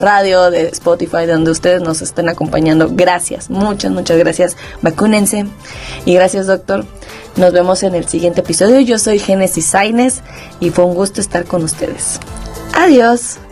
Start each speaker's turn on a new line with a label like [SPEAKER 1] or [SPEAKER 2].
[SPEAKER 1] radio, de Spotify, de donde ustedes nos estén acompañando. Gracias, muchas gracias. Vacúnense. Y gracias, doctor. Nos vemos en el siguiente episodio. Yo soy Génesis Sainz y fue un gusto estar con ustedes. Adiós.